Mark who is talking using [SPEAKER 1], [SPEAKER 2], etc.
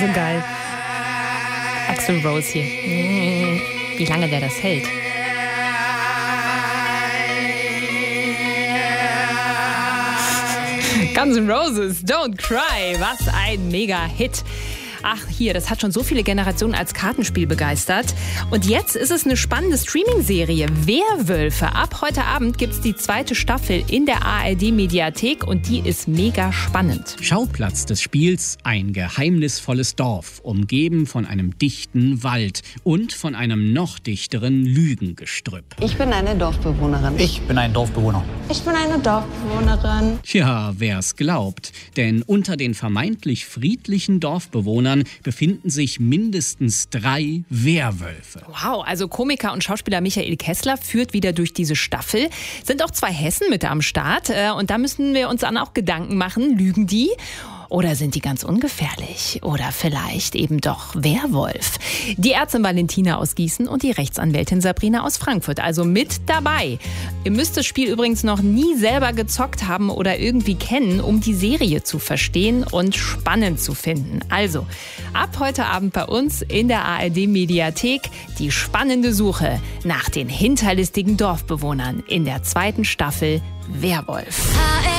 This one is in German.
[SPEAKER 1] So geil. Axl Rose hier. Wie lange der das hält. Guns N' Roses, Don't Cry. Was ein Mega-Hit. Ach, hier, das hat schon so viele Generationen als Kartenspiel begeistert. Und jetzt ist es eine spannende Streaming-Serie. Werwölfe. Ab heute Abend gibt es die 2. Staffel in der ARD-Mediathek und die ist mega spannend.
[SPEAKER 2] Schauplatz des Spiels ein geheimnisvolles Dorf, umgeben von einem dichten Wald und von einem noch dichteren Lügengestrüpp.
[SPEAKER 3] Ich bin eine Dorfbewohnerin.
[SPEAKER 4] Ich bin ein Dorfbewohner.
[SPEAKER 3] Ich bin eine Dorfbewohnerin.
[SPEAKER 2] Ja, wer's glaubt. Denn unter den vermeintlich friedlichen Dorfbewohnern befinden sich mindestens 3 Werwölfe.
[SPEAKER 1] Wow, also Komiker und Schauspieler Michael Kessler führt wieder durch diese Staffel. Sind auch 2 Hessen mit am Start. Und da müssen wir uns dann auch Gedanken machen, lügen die? Oder sind die ganz ungefährlich? Oder vielleicht eben doch Werwolf? Die Ärztin Valentina aus Gießen und die Rechtsanwältin Sabrina aus Frankfurt. Also mit dabei. Ihr müsst das Spiel übrigens noch nie selber gezockt haben oder irgendwie kennen, um die Serie zu verstehen und spannend zu finden. Also, ab heute Abend bei uns in der ARD-Mediathek die spannende Suche nach den hinterlistigen Dorfbewohnern in der 2. Staffel Werwolf.